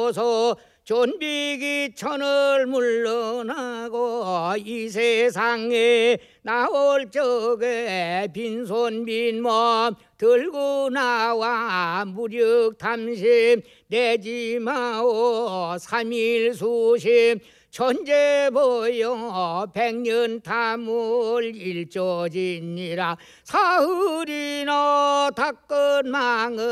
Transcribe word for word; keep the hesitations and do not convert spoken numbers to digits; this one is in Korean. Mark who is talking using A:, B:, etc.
A: 비로소 존비기 천을 물러나고 이 세상에 나올 적에 빈손 빈몸 들고 나와 무력탐심 내지 마오 삼일수심 천재보여 백년 탐을 일조지니라 사흘이나 닦은 망을